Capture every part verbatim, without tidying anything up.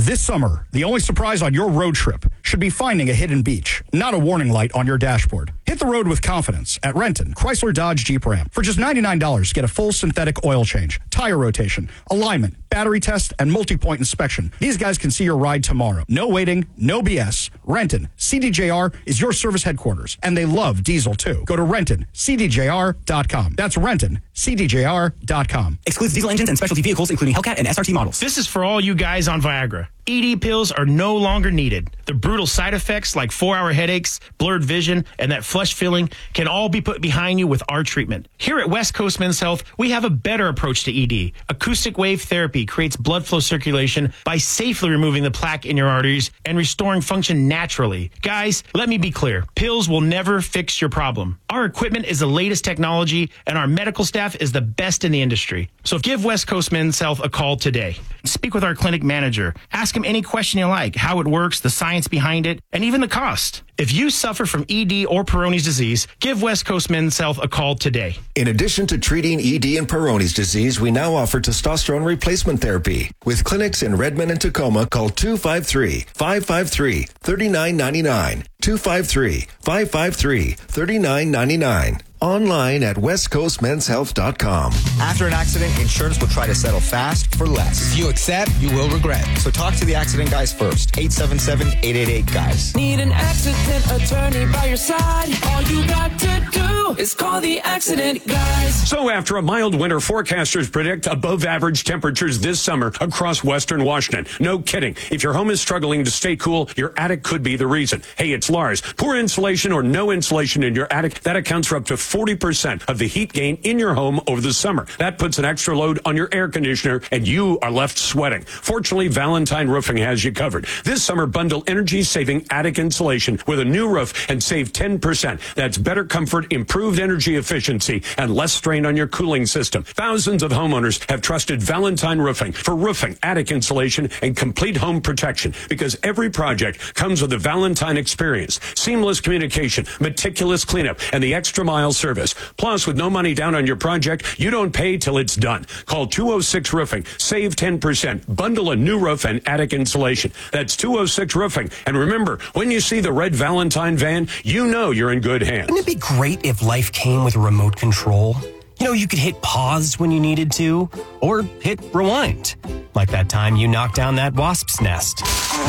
This summer, the only surprise on your road trip should be finding a hidden beach, not a warning light on your dashboard. Hit the road with confidence at Renton, Chrysler Dodge Jeep Ram. For just ninety-nine dollars, get a full synthetic oil change, tire rotation, alignment, battery test, and multi-point inspection. These guys can see your ride tomorrow. No waiting, no B S. Renton, C D J R is your service headquarters, and they love diesel too. Go to renton c d j r dot com. That's renton c d j r dot com. Excludes diesel engines and specialty vehicles, including Hellcat and S R T models. This is for all you guys on Viagra. E D pills are no longer needed. The brutal side effects like four-hour headaches, blurred vision, and that flush feeling can all be put behind you with our treatment. Here at West Coast Men's Health, we have a better approach to E D. Acoustic wave therapy creates blood flow circulation by safely removing the plaque in your arteries and restoring function naturally. Guys, let me be clear. Pills will never fix your problem. Our equipment is the latest technology, and our medical staff is the best in the industry. So give West Coast Men's Health a call today. Speak with our clinic manager. Ask him any question you like, how it works, the science behind it, and even the cost. If you suffer from E D or Peyronie's disease, give West Coast Men's Health a call today. In addition to treating E D and Peyronie's disease, we now offer testosterone replacement therapy. With clinics in Redmond and Tacoma, call two five three, five five three, three nine nine nine. two five three, five five three, three nine nine nine. Online at west coast men's health dot com. After an accident, insurance will try to settle fast for less. If you accept, you will regret. So talk to the accident guys first. eight seven seven, eight eight eight, guys. Need an accident attorney by your side? All you got to do is call the accident guys. So after a mild winter, forecasters predict above average temperatures this summer across western Washington. No kidding. If your home is struggling to stay cool, your attic could be the reason. Hey, it's Lars. Poor insulation or no insulation in your attic, that accounts for up to forty percent of the heat gain in your home over the summer. That puts an extra load on your air conditioner, and you are left sweating. Fortunately, Valentine Roofing has you covered. This summer, bundle energy-saving attic insulation with a new roof and save ten percent. That's better comfort, improved energy efficiency, and less strain on your cooling system. Thousands of homeowners have trusted Valentine Roofing for roofing, attic insulation, and complete home protection, because every project comes with a Valentine experience, seamless communication, meticulous cleanup, and the extra mile service. Plus, with no money down on your project, you don't pay till it's done. Call two oh six Roofing. Save ten percent. Bundle a new roof and attic insulation. That's two oh six Roofing. And remember, when you see the red Valentine van, you know you're in good hands. Wouldn't it be great if life came with a remote control? You know, you could hit pause when you needed to, or hit rewind. Like that time you knocked down that wasp's nest.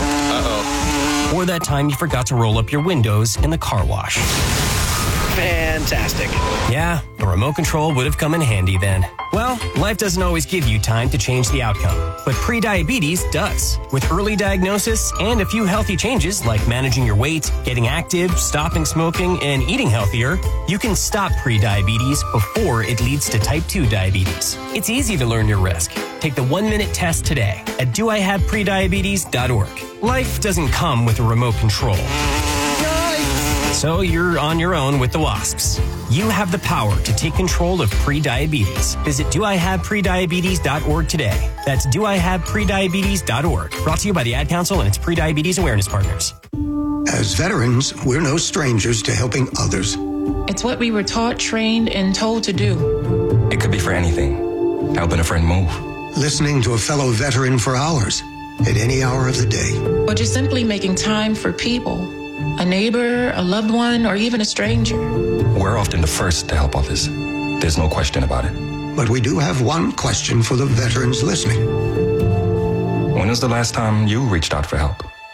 Uh-oh. Or that time you forgot to roll up your windows in the car wash. Fantastic. Yeah, a remote control would have come in handy then. Well, life doesn't always give you time to change the outcome, but prediabetes does. With early diagnosis and a few healthy changes like managing your weight, getting active, stopping smoking, and eating healthier, you can stop prediabetes before it leads to type two diabetes. It's easy to learn your risk. Take the one-minute test today at do I have prediabetes dot org. Life doesn't come with a remote control. So you're on your own with the wasps. You have the power to take control of prediabetes. Visit do I have prediabetes dot org today. That's do I have prediabetes dot org. Brought to you by the Ad Council and its Prediabetes Awareness Partners. As veterans, we're no strangers to helping others. It's what we were taught, trained, and told to do. It could be for anything. Helping a friend move. Listening to a fellow veteran for hours, at any hour of the day. Or just simply making time for people. A neighbor, a loved one, or even a stranger. We're often the first to help others. There's no question about it. But we do have one question for the veterans listening. When was the last time you reached out for help?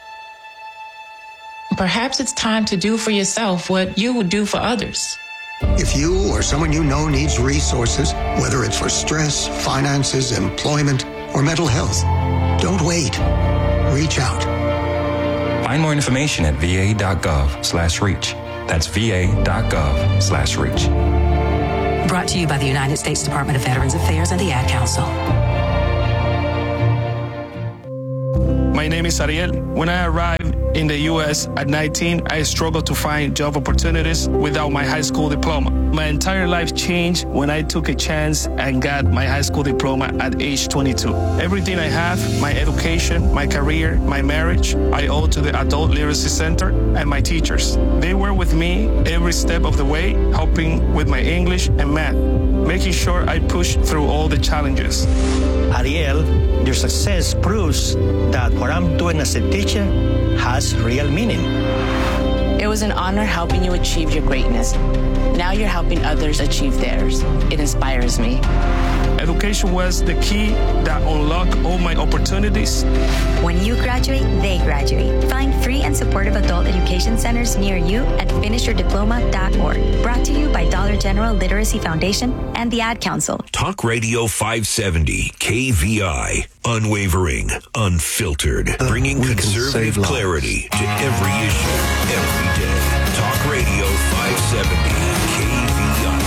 Perhaps it's time to do for yourself what you would do for others. If you or someone you know needs resources, whether it's for stress, finances, employment, or mental health, don't wait. Reach out. Find more information at v a dot gov slash reach. That's v a dot gov slash reach. Brought to you by the United States Department of Veterans Affairs and the Ad Council. My name is Ariel. When I arrived In the U S, at nineteen, I struggled to find job opportunities without my high school diploma. My entire life changed when I took a chance and got my high school diploma at age twenty-two. Everything I have, my education, my career, my marriage, I owe to the Adult Literacy Center and my teachers. They were with me every step of the way, helping with my English and math, making sure I pushed through all the challenges. Ariel, your success proves that what I'm doing as a teacher has real meaning. It was an honor helping you achieve your greatness. Now you're helping others achieve theirs. It inspires me. Education was the key that unlocked all my opportunities. When you graduate, they graduate. Find free and supportive adult education centers near you at finish your diploma dot org. Brought to you by Dollar General Literacy Foundation and the Ad Council. Talk Radio five seventy, K V I. Unwavering, unfiltered, bringing conservative clarity to every issue, every day. Talk Radio five seventy, K V I.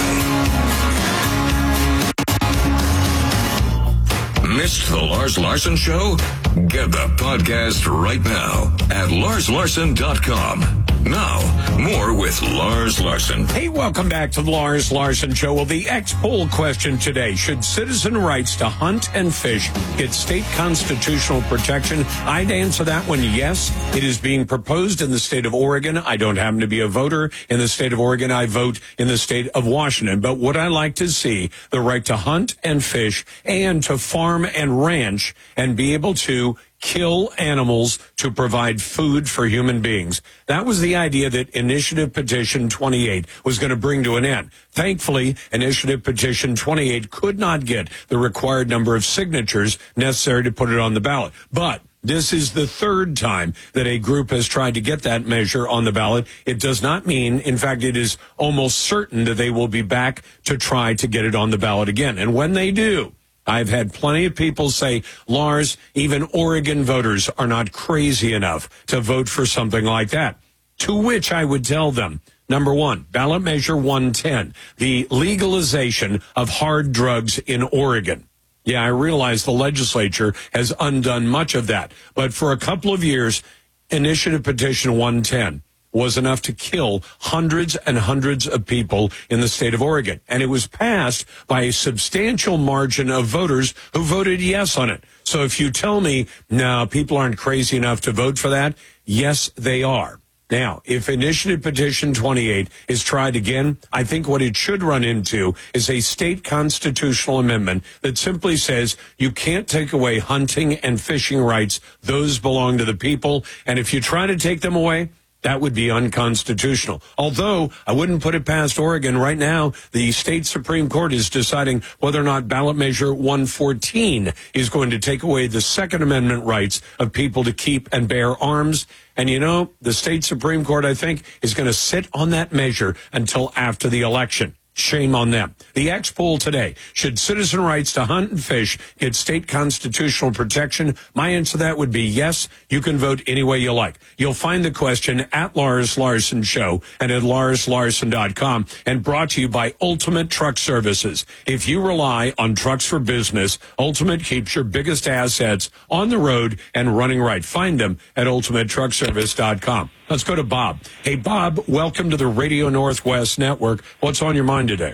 Missed the Lars Larson Show? Get the podcast right now at lars larson dot com. Now, more with Lars Larson. Hey, welcome back to the Lars Larson Show. Well, the X-Poll question today, should citizen rights to hunt and fish get state constitutional protection? I'd answer that one yes. It is being proposed in the state of Oregon. I don't happen to be a voter in the state of Oregon. I vote in the state of Washington. But would I like to see the right to hunt and fish and to farm and ranch and be able to kill animals to provide food for human beings? That was the idea that Initiative Petition twenty-eight was going to bring to an end. Thankfully, Initiative Petition twenty-eight could not get the required number of signatures necessary to put it on the ballot. But this is the third time that a group has tried to get that measure on the ballot. It does not mean, in fact, it is almost certain that they will be back to try to get it on the ballot again. And when they do, I've had plenty of people say, Lars, even Oregon voters are not crazy enough to vote for something like that. To which I would tell them, number one, ballot measure one ten, the legalization of hard drugs in Oregon. Yeah, I realize the legislature has undone much of that. But for a couple of years, Initiative Petition one ten was enough to kill hundreds and hundreds of people in the state of Oregon. And it was passed by a substantial margin of voters who voted yes on it. So if you tell me, no, people aren't crazy enough to vote for that, yes, they are. Now, if Initiative Petition twenty-eight is tried again, I think what it should run into is a state constitutional amendment that simply says you can't take away hunting and fishing rights. Those belong to the people. And if you try to take them away, that would be unconstitutional. Although I wouldn't put it past Oregon. Right now, the state Supreme Court is deciding whether or not ballot measure one fourteen is going to take away the Second Amendment rights of people to keep and bear arms. And, you know, the state Supreme Court, I think, is going to sit on that measure until after the election. Shame on them. The X-Poll today, should citizen rights to hunt and fish get state constitutional protection? My answer to that would be yes. You can vote any way you like. You'll find the question at Lars Larson Show and at lars larson dot com, and brought to you by Ultimate Truck Services. If you rely on trucks for business, Ultimate keeps your biggest assets on the road and running right. Find them at ultimate truck service dot com. Let's go to Bob. Hey, Bob, welcome to the Radio Northwest Network. What's on your mind today?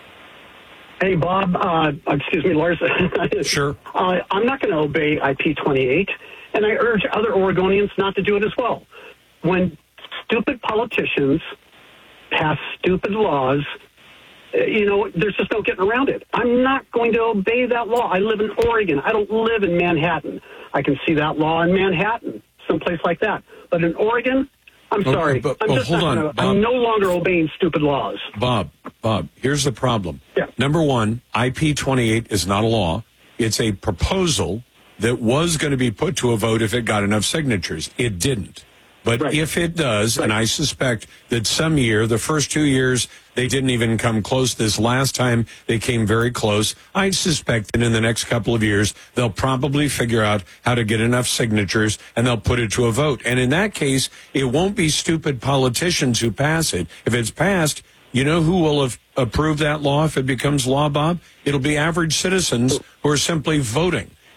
Hey, Bob. Uh, excuse me, Lars. Sure. Uh, I'm not going to obey I P twenty-eight, and I urge other Oregonians not to do it as well. When stupid politicians pass stupid laws, you know, there's just no getting around it. I'm not going to obey that law. I live in Oregon. I don't live in Manhattan. I can see that law in Manhattan, someplace like that. But in Oregon, I'm Oh, sorry. but- I'm well, just hold not on, gonna, Bob. I'm no longer obeying stupid laws. Bob, Bob, here's the problem. Yeah. Number one, I P twenty-eight is not a law. It's a proposal that was going to be put to a vote if it got enough signatures. It didn't. But Right. if it does, and I suspect that some year, the first two years, they didn't even come close. This last time, they came very close. I suspect that in the next couple of years, they'll probably figure out how to get enough signatures, and they'll put it to a vote. And in that case, it won't be stupid politicians who pass it. If it's passed, you know who will have approved that law if it becomes law, Bob? It'll be average citizens who are simply voting.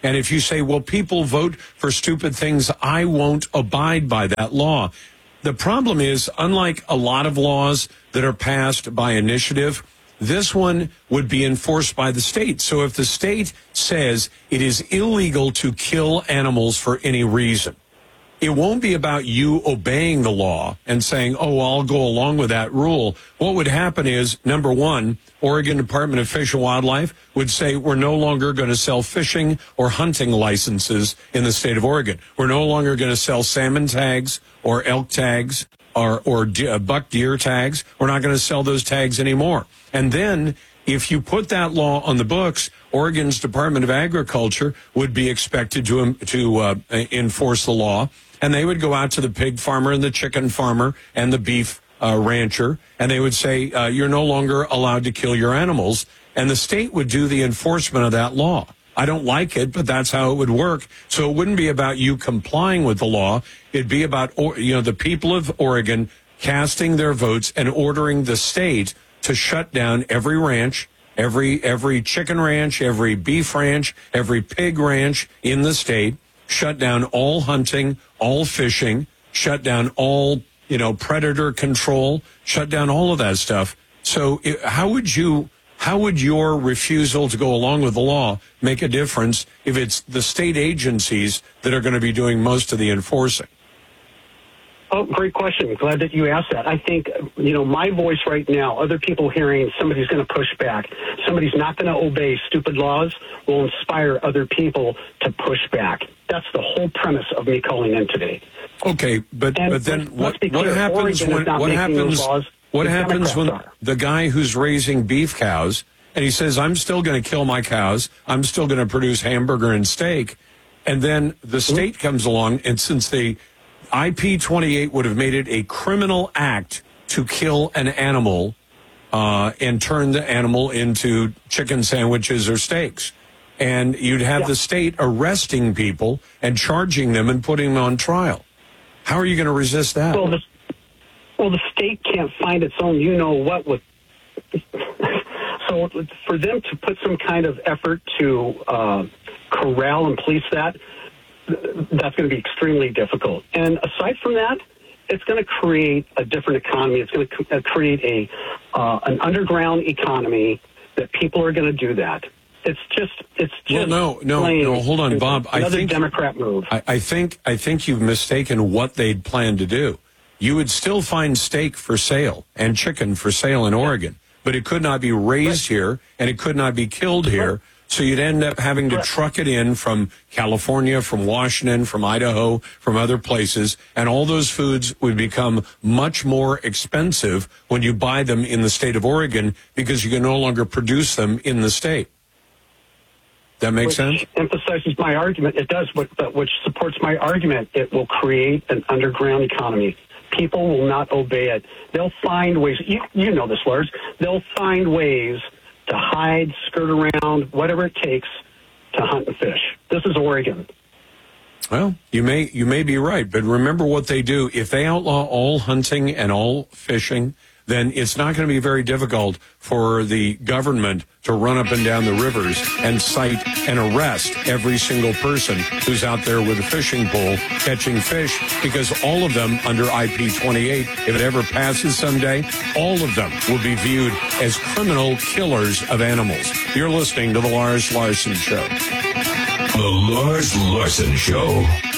And if you say, well, people vote for stupid things, I won't abide by that law. The problem is, unlike a lot of laws that are passed by initiative, this one would be enforced by the state. So if the state says it is illegal to kill animals for any reason, it won't be about you obeying the law and saying, oh, I'll go along with that rule. What would happen is, number one, Oregon Department of Fish and Wildlife would say we're no longer going to sell fishing or hunting licenses in the state of Oregon. We're no longer going to sell salmon tags or elk tags or, or de- buck deer tags. We're not going to sell those tags anymore. And then if you put that law on the books, Oregon's Department of Agriculture would be expected to, um, to uh, enforce the law. And they would go out to the pig farmer and the chicken farmer and the beef uh, rancher, and they would say, uh, you're no longer allowed to kill your animals. And the state would do the enforcement of that law. I don't like it, but that's how it would work. So it wouldn't be about you complying with the law. It'd be about, you know, the people of Oregon casting their votes and ordering the state to shut down every ranch, every every chicken ranch, every beef ranch, every pig ranch in the state, shut down all hunting, all fishing, shut down all, you know, predator control, shut down all of that stuff. So it, how would you, how would your refusal to go along with the law make a difference if it's the state agencies that are going to be doing most of the enforcing? Oh, great question. Glad that you asked that. I think, you know, my voice right now, other people hearing somebody's going to push back, somebody's not going to obey stupid laws, will inspire other people to push back. That's the whole premise of me calling in today. Okay, but And but then let's- what let's be what clear, happens Oregon is when not what making happens those laws. what The happens when Democrats are. the guy who's raising beef cows and he says, I'm still going to kill my cows, I'm still going to produce hamburger and steak, and then the state comes along, and since they I P twenty-eight would have made it a criminal act to kill an animal uh, and turn the animal into chicken sandwiches or steaks. And you'd have Yeah. the state arresting people and charging them and putting them on trial. How are you going to resist that? Well, the, well, the state can't find its own you-know-what with... So for them to put some kind of effort to uh, corral and police that, that's going to be extremely difficult. And aside from that, it's going to create a different economy. It's going to create a uh, an underground economy that people are going to do that. It's just, it's just. Well, no, no, plain no. Hold on, Bob. I Another think Democrat move. I, I think I think you've mistaken what they'd planned to do. You would still find steak for sale and chicken for sale in Oregon, but it could not be raised here and it could not be killed here. So you'd end up having to truck it in from California, from Washington, from Idaho, from other places, and all those foods would become much more expensive when you buy them in the state of Oregon because you can no longer produce them in the state. That makes which sense? Emphasizes my argument. It does, but, but which supports my argument. It will create an underground economy. People will not obey it. They'll find ways. You, you know this, Lars. They'll find ways to hide, skirt around, whatever it takes to hunt and fish. This is Oregon. Well, you may you may be right, but remember what they do. If they outlaw all hunting and all fishing, then it's not going to be very difficult for the government to run up and down the rivers and cite and arrest every single person who's out there with a fishing pole catching fish, because all of them under I P twenty-eight, if it ever passes someday, all of them will be viewed as criminal killers of animals. You're listening to The Lars Larson Show. The Lars Larson Show.